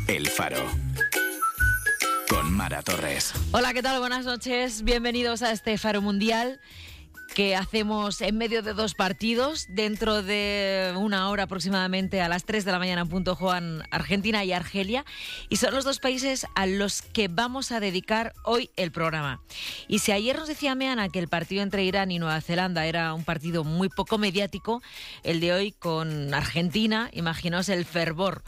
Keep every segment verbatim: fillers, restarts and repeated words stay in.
El Faro. Con Mara Torres. Hola, ¿qué tal? Buenas noches. Bienvenidos a este Faro Mundial que hacemos en medio de dos partidos. Dentro de una hora aproximadamente, a las tres de la mañana en punto, juegan Argentina y Argelia. Y son los dos países a los que vamos a dedicar hoy el programa. Y si ayer nos decía Meana que el partido entre Irán y Nueva Zelanda era un partido muy poco mediático, el de hoy con Argentina, imaginaos el fervor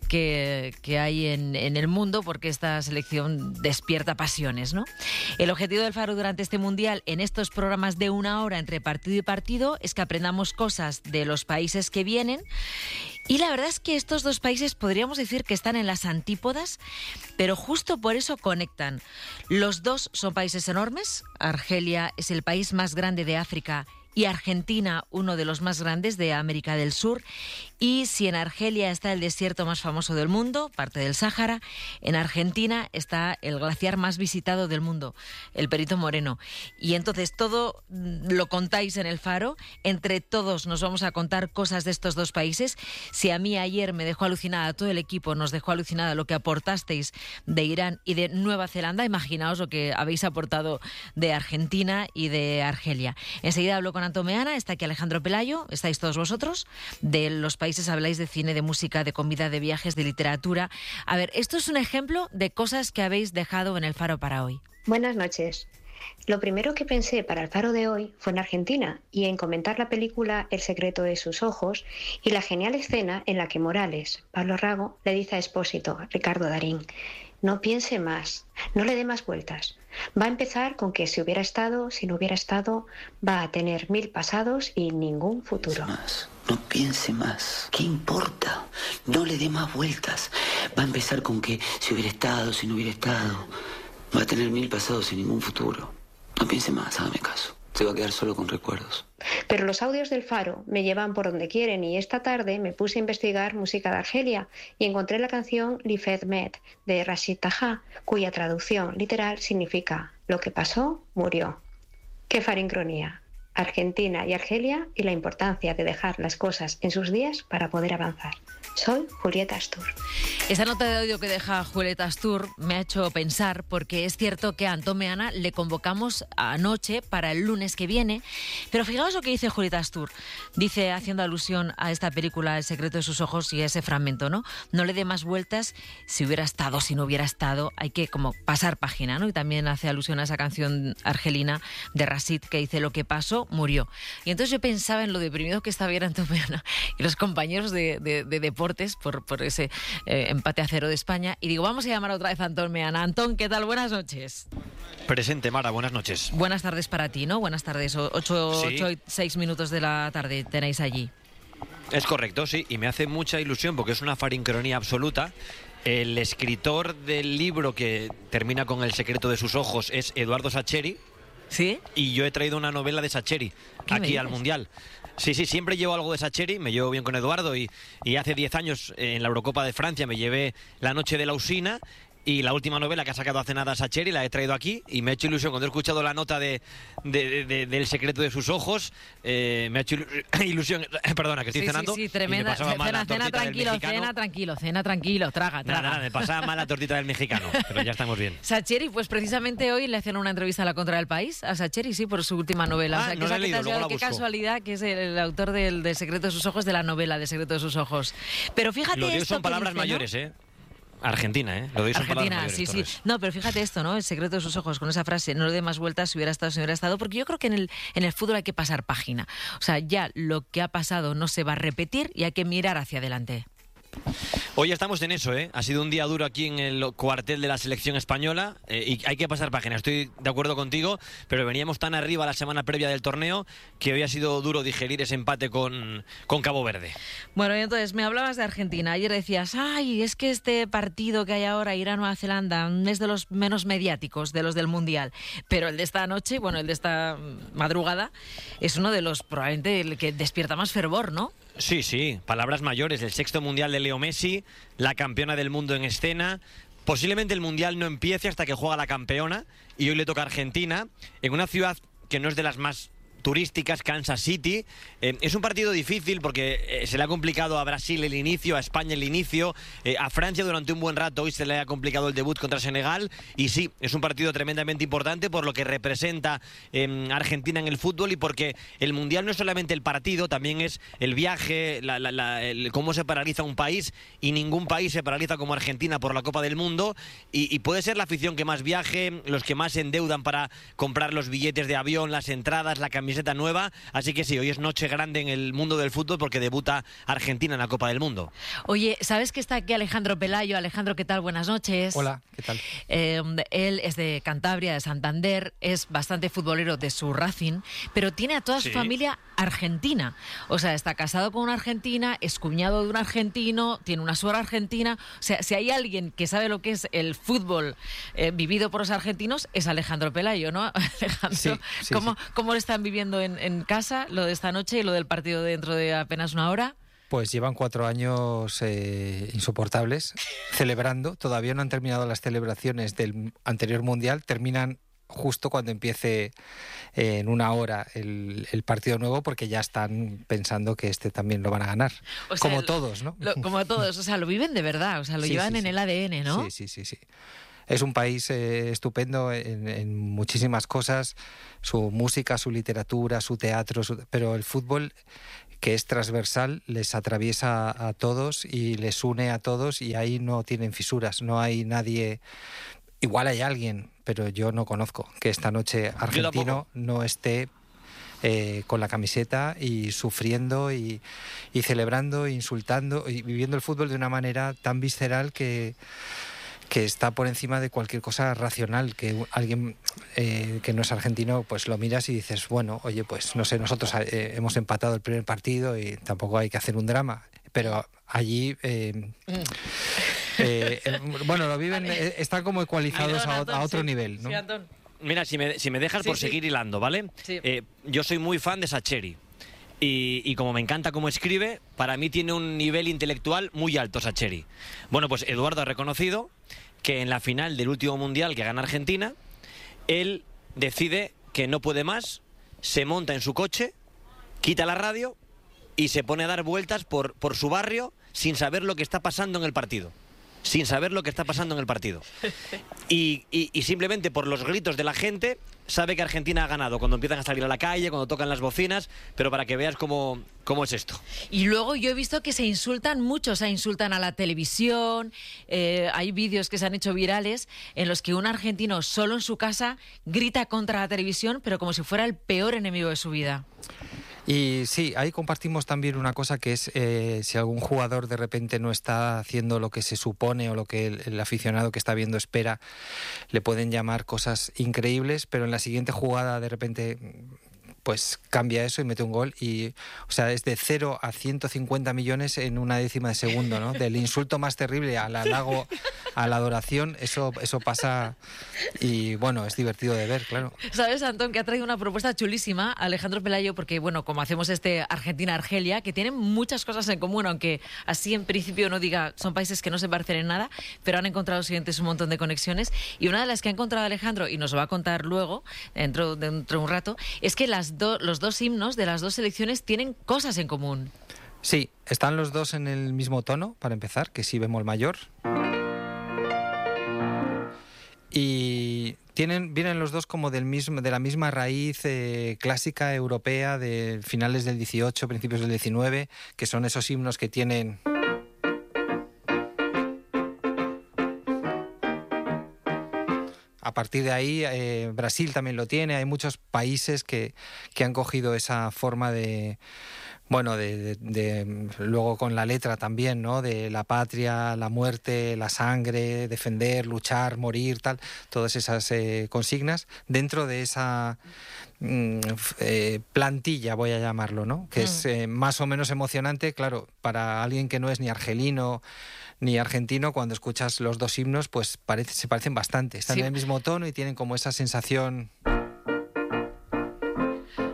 Que, que hay en, en el mundo, porque esta selección despierta pasiones, ¿no? El objetivo del Faro durante este Mundial, en estos programas de una hora entre partido y partido, es que aprendamos cosas de los países que vienen. Y la verdad es que estos dos países podríamos decir que están en las antípodas, pero justo por eso conectan. Los dos son países enormes. Argelia es el país más grande de África y Argentina, uno de los más grandes de América del Sur. Y si en Argelia está el desierto más famoso del mundo, parte del Sáhara, en Argentina está el glaciar más visitado del mundo, el Perito Moreno. Y entonces todo lo contáis en el Faro. Entre todos nos vamos a contar cosas de estos dos países. Si a mí ayer me dejó alucinada, todo el equipo nos dejó alucinada lo que aportasteis de Irán y de Nueva Zelanda, imaginaos lo que habéis aportado de Argentina y de Argelia. Enseguida hablo con Antón Meana, está aquí Alejandro Pelayo, estáis todos vosotros. De los países habláis de cine, de música, de comida, de viajes, de literatura. A ver, esto es un ejemplo de cosas que habéis dejado en el Faro para hoy. Buenas noches. Lo primero que pensé para el Faro de hoy fue en Argentina y en comentar la película El secreto de sus ojos y la genial escena en la que Morales, Pablo Rago, le dice a Espósito, Ricardo Darín: no piense más, no le dé más vueltas. Va a empezar con que si hubiera estado, si no hubiera estado, va a tener mil pasados y ningún futuro. Más, no piense más. ¿Qué importa? No le dé más vueltas. Va a empezar con que si hubiera estado, si no hubiera estado, va a tener mil pasados y ningún futuro. No piense más, hágame caso. Se va a quedar solo con recuerdos. Pero los audios del Faro me llevan por donde quieren y esta tarde me puse a investigar música de Argelia y encontré la canción Lifed Met de Rashid Taha, cuya traducción literal significa lo que pasó, murió. ¡Qué farincronía! Argentina y Argelia y la importancia de dejar las cosas en sus días para poder avanzar. Soy Julieta Astur. Esa nota de audio que deja Julieta Astur me ha hecho pensar, porque es cierto que a Antón Meana le convocamos anoche para el lunes que viene, pero fijaos lo que dice Julieta Astur. Dice, haciendo alusión a esta película El secreto de sus ojos y a ese fragmento, ¿no? No le dé más vueltas, si hubiera estado, si no hubiera estado, hay que como pasar página, ¿no? Y también hace alusión a esa canción argelina de Rashid que dice lo que pasó, murió. Y entonces yo pensaba en lo deprimido que estaba Antón Meana y los compañeros de, de, de deporte Por, por ese eh, empate a cero de España. Y digo, vamos a llamar otra vez a Antón Meana. Antón, ¿qué tal? Buenas noches. Presente, Mara, buenas noches. Buenas tardes para ti, ¿no? Buenas tardes. Ocho, Sí. ocho y seis minutos de la tarde tenéis allí. Es correcto, sí, y me hace mucha ilusión porque es una farincronía absoluta. El escritor del libro que termina con El secreto de sus ojos es Eduardo Sacheri. ¿Sí? Y yo he traído una novela de Sacheri aquí al Mundial. Sí, sí, siempre llevo algo de Sacheri, me llevo bien con Eduardo y, y hace diez años en la Eurocopa de Francia me llevé La noche de la usina. Y la última novela que ha sacado hace nada Sacheri la he traído aquí y me ha hecho ilusión cuando he escuchado la nota de, de, de, de del secreto de sus ojos. Eh, me ha hecho ilusión, perdona, que estoy sí, cenando. Sí, sí, tremenda. Cena, cena tranquilo, cena tranquilo, cena tranquilo, traga, traga. Nada, nada, me pasaba mal la tortita del mexicano, pero ya estamos bien. Sacheri, pues precisamente hoy le hacen una entrevista a La Contra del País, a Sacheri, sí, por su última novela. Ah, o sea, que no la he leído, casualidad, luego la qué busco. casualidad que es el, el autor del, del secreto de sus ojos, de la novela del secreto de sus ojos. Pero fíjate, lo de hoy esto son palabras dice, mayores, ¿no? ¿eh? Argentina, ¿eh? Lo de hoy son Argentina, palabras mayores, sí, sí. No, pero fíjate esto, ¿no? El secreto de sus ojos, con esa frase, no le dé más vueltas si hubiera estado, si no hubiera estado, porque yo creo que en el, en el fútbol hay que pasar página. O sea, ya lo que ha pasado no se va a repetir y hay que mirar hacia adelante. Hoy estamos en eso, ¿eh? Ha sido un día duro aquí en el cuartel de la selección española eh, y hay que pasar página, estoy de acuerdo contigo, pero veníamos tan arriba la semana previa del torneo que hoy ha sido duro digerir ese empate con, con Cabo Verde. Bueno, y entonces me hablabas de Argentina. Ayer decías, ay, es que este partido que hay ahora, Irán-Nueva Zelanda, es de los menos mediáticos, de los del Mundial. Pero el de esta noche, bueno, el de esta madrugada, es uno de los, probablemente, el que despierta más fervor, ¿no? Sí, sí, palabras mayores, el sexto Mundial de Leo Messi, la campeona del mundo en escena. Posiblemente el Mundial no empiece hasta que juega la campeona y hoy le toca a Argentina en una ciudad que no es de las más turísticas, Kansas City. Eh, es un partido difícil porque eh, se le ha complicado a Brasil el inicio, a España el inicio, eh, a Francia durante un buen rato hoy se le ha complicado el debut contra Senegal, y sí, es un partido tremendamente importante por lo que representa eh, Argentina en el fútbol y porque el Mundial no es solamente el partido, también es el viaje, la, la, la, el, cómo se paraliza un país, y ningún país se paraliza como Argentina por la Copa del Mundo, y, y puede ser la afición que más viaje, los que más se endeudan para comprar los billetes de avión, las entradas, la camiseta nueva, así que sí, hoy es noche grande en el mundo del fútbol porque debuta Argentina en la Copa del Mundo. Oye, ¿sabes que está aquí Alejandro Pelayo? Alejandro, ¿qué tal? Buenas noches. Hola, ¿qué tal? Eh, él es de Cantabria, de Santander, es bastante futbolero de su Racing, pero tiene a toda su Sí. familia argentina. O sea, está casado con una argentina, es cuñado de un argentino, tiene una suegra argentina. O sea, si hay alguien que sabe lo que es el fútbol eh, vivido por los argentinos, es Alejandro Pelayo, ¿no? Alejandro, Sí, sí, ¿cómo, sí. ¿cómo lo están viviendo en, en casa, lo de esta noche y lo del partido dentro de apenas una hora? Pues llevan cuatro años eh, insoportables celebrando. Todavía no han terminado las celebraciones del anterior Mundial. Terminan justo cuando empiece eh, en una hora el, el partido nuevo, porque ya están pensando que este también lo van a ganar. O sea, como el- todos, ¿no? Lo- como todos, o sea, lo viven de verdad, o sea, lo Sí, llevan sí, en sí. el A D N, ¿no? Sí, sí, sí, sí. Es un país eh, estupendo en, en muchísimas cosas, su música, su literatura, su teatro, su- pero el fútbol, que es transversal, les atraviesa a todos y les une a todos, y ahí no tienen fisuras, no hay nadie. Igual hay alguien, pero yo no conozco que esta noche argentino no esté eh, con la camiseta y sufriendo y, y celebrando, e insultando y viviendo el fútbol de una manera tan visceral que, que está por encima de cualquier cosa racional, que u- alguien eh, que no es argentino pues lo miras y dices, bueno, oye, pues no sé, nosotros eh, hemos empatado el primer partido y tampoco hay que hacer un drama, pero allí eh, eh, eh, bueno, lo viven, eh, están como ecualizados a, o- a otro nivel, ¿no? Sí, Antón. Mira, si me, si me dejas Sí, por sí. seguir hilando, ¿vale? Sí. Eh, yo soy muy fan de Sacheri. Y, y como me encanta cómo escribe, para mí tiene un nivel intelectual muy alto Sacheri. Bueno, pues Eduardo ha reconocido que en la final del último Mundial que gana Argentina, él decide que no puede más, se monta en su coche, quita la radio y se pone a dar vueltas por, por su barrio sin saber lo que está pasando en el partido. Sin saber lo que está pasando en el partido. Y, y- y simplemente por los gritos de la gente sabe que Argentina ha ganado cuando empiezan a salir a la calle, cuando tocan las bocinas, pero para que veas cómo, cómo es esto. Y luego yo he visto que se insultan mucho, o sea, insultan a la televisión, eh, hay vídeos que se han hecho virales en los que un argentino solo en su casa grita contra la televisión, pero como si fuera el peor enemigo de su vida. Y sí, ahí compartimos también una cosa que es eh, si algún jugador de repente no está haciendo lo que se supone o lo que el, el aficionado que está viendo espera, le pueden llamar cosas increíbles, pero en la siguiente jugada de repente pues cambia eso y mete un gol y, o sea, es de cero a ciento cincuenta millones en una décima de segundo, ¿no? Del insulto más terrible al halago, a la adoración, eso, eso pasa y bueno, es divertido de ver, claro. ¿Sabes, Antón, que ha traído una propuesta chulísima Alejandro Pelayo? Porque, bueno, como hacemos este Argentina-Argelia, que tienen muchas cosas en común, aunque así en principio no diga, son países que no se parecen en nada, pero han encontrado siguientes un montón de conexiones. Y una de las que ha encontrado Alejandro, y nos lo va a contar luego, dentro, dentro de un rato, es que las do- los dos himnos de las dos selecciones tienen cosas en común. Sí, están los dos en el mismo tono, para empezar, que es si bemol mayor. Y tienen, vienen los dos como del mismo, de la misma raíz eh, clásica europea de finales del dieciocho, principios del diecinueve, que son esos himnos que tienen... A partir de ahí, eh, Brasil también lo tiene, hay muchos países que, que han cogido esa forma de... Bueno, de, de, de, luego con la letra también, ¿no? De la patria, la muerte, la sangre, defender, luchar, morir, tal, todas esas eh, consignas dentro de esa mm, eh, plantilla, voy a llamarlo, ¿no? Que mm. es eh, más o menos emocionante, claro, para alguien que no es ni argelino ni argentino, cuando escuchas los dos himnos, pues parece, se parecen bastante, están sí. en el mismo tono y tienen como esa sensación...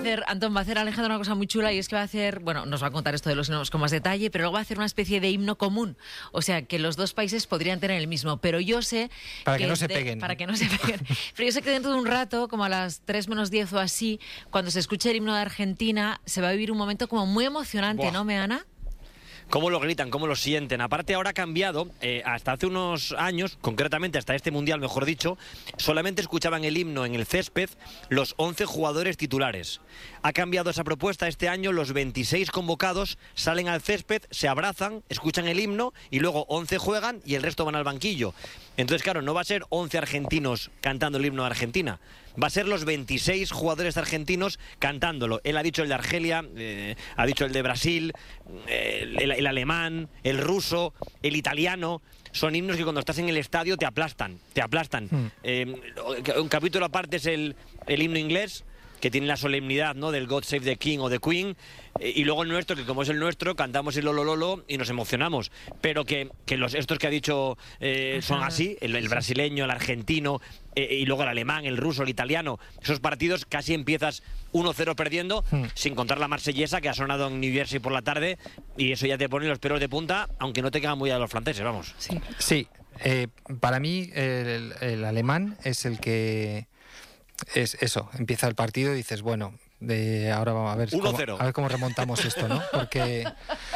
hacer, Antón, va a hacer Alejandro una cosa muy chula y es que va a hacer, bueno, nos va a contar esto de los himnos con más detalle, pero luego va a hacer una especie de himno común. O sea, que los dos países podrían tener el mismo, pero yo sé... Para que, que no se de, peguen. Para que no se peguen. Pero yo sé que dentro de un rato, como a las tres menos diez o así, cuando se escuche el himno de Argentina, se va a vivir un momento como muy emocionante, Buah. ¿no, Meana? ¿Cómo lo gritan? ¿Cómo lo sienten? Aparte, ahora ha cambiado. Eh, hasta hace unos años, concretamente hasta este Mundial, mejor dicho, solamente escuchaban el himno en el césped los once jugadores titulares. Ha cambiado esa propuesta. Este año los veintiséis convocados salen al césped, se abrazan, escuchan el himno y luego once juegan y el resto van al banquillo. Entonces, claro, no va a ser once argentinos cantando el himno de Argentina. Va a ser los veintiséis jugadores argentinos cantándolo. Él ha dicho el de Argelia, eh, ha dicho el de Brasil, eh, el, el alemán, el ruso, el italiano. Son himnos que cuando estás en el estadio te aplastan, te aplastan. Mm. Eh, un capítulo aparte es el, el himno inglés, que tiene la solemnidad, ¿no?, del God Save the King o the Queen, eh, y luego el nuestro, que como es el nuestro, cantamos el Lolo Lolo y nos emocionamos. Pero que, que los estos que ha dicho eh, son así, el, el brasileño, el argentino, eh, y luego el alemán, el ruso, el italiano. Esos partidos casi empiezas uno cero perdiendo, hmm. sin contar la marsellesa que ha sonado en New Jersey por la tarde, y eso ya te pone los pelos de punta, aunque no te quedan muy a los franceses, vamos. Sí, sí. Eh, para mí el, el alemán es el que... Es eso, empieza el partido y dices, bueno, de ahora vamos a ver, cómo, a ver cómo remontamos esto, ¿no? Porque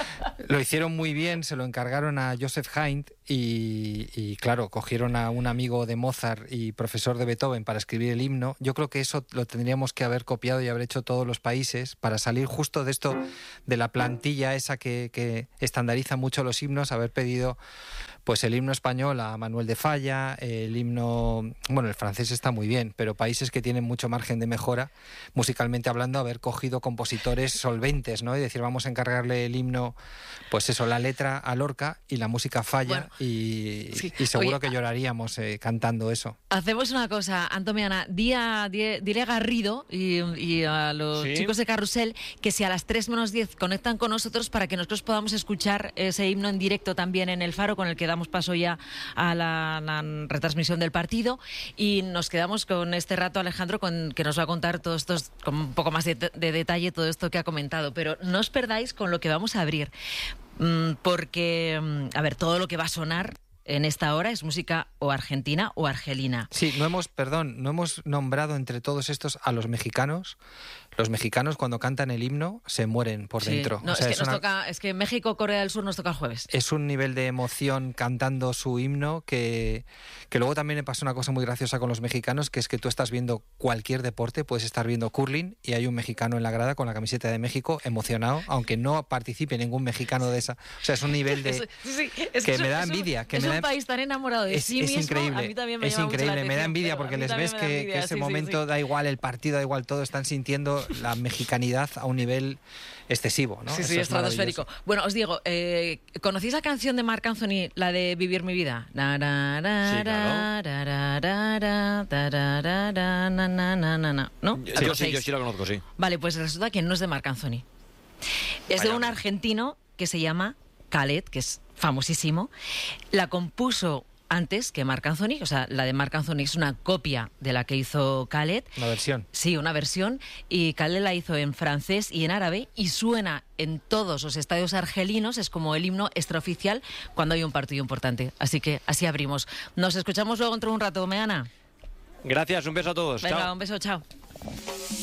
lo hicieron muy bien, se lo encargaron a Joseph Haydn y, y claro, cogieron a un amigo de Mozart y profesor de Beethoven para escribir el himno. Yo creo que eso lo tendríamos que haber copiado y haber hecho todos los países para salir justo de esto, de la plantilla esa que, que estandariza mucho los himnos, haber pedido pues el himno español a Manuel de Falla, el himno, bueno, el francés está muy bien, pero países que tienen mucho margen de mejora, musicalmente hablando, haber cogido compositores solventes, ¿no? Y decir, vamos a encargarle el himno, pues eso, la letra a Lorca y la música Falla, bueno, y, sí. y seguro Oye, que lloraríamos eh, cantando eso. Hacemos una cosa, Antomiana, di a, di, dile a Garrido y, y a los ¿Sí? chicos de Carrusel que si a las tres menos diez conectan con nosotros para que nosotros podamos escuchar ese himno en directo también en el Faro, con el que damos paso ya a la, la retransmisión del partido, y nos quedamos con este rato, Alejandro, con, que nos va a contar todo esto con un poco más de, de detalle, todo esto que ha comentado, pero no os perdáis con lo que vamos a abrir, porque, a ver, todo lo que va a sonar en esta hora es música o argentina o argelina. Sí, no hemos, perdón, no hemos nombrado entre todos estos a los mexicanos. Los mexicanos cuando cantan el himno se mueren por sí, dentro. No, o sea, es, que es, nos una... toca, es que México, Corea del Sur nos toca el jueves. Es un nivel de emoción cantando su himno que, que luego también me pasa una cosa muy graciosa con los mexicanos, que es que tú estás viendo cualquier deporte, puedes estar viendo curling y hay un mexicano en la grada con la camiseta de México emocionado, aunque no participe ningún mexicano de esa. O sea, es un nivel de... sí, sí, es que es me un, da envidia. Que es me un da... país tan enamorado de es, sí es mismo. Increíble, a mí también me es llama increíble, mucho la me da atención, envidia porque les ves que, envidia, que ese sí, momento sí, sí. da igual, el partido da igual, todo están sintiendo la mexicanidad a un nivel excesivo, ¿no? Sí, sí, Eso estratosférico. Bueno, os digo, eh, ¿conocéis la canción de Marc Anthony, la de Vivir mi vida? Sí, claro. ¿No? Yo, yo, sí, yo sí la conozco, sí. Vale, pues resulta que no es de Marc Anthony. Es de un argentino que se llama Khaled, que es famosísimo. La compuso antes que Marc Anthony, o sea, la de Marc Anthony es una copia de la que hizo Khaled. Una versión. Sí, una versión, y Khaled la hizo en francés y en árabe, y suena en todos los estadios argelinos, es como el himno extraoficial cuando hay un partido importante. Así que así abrimos. Nos escuchamos luego dentro de un rato, Meana. Gracias, un beso a todos. Venga, chao. un beso, chao.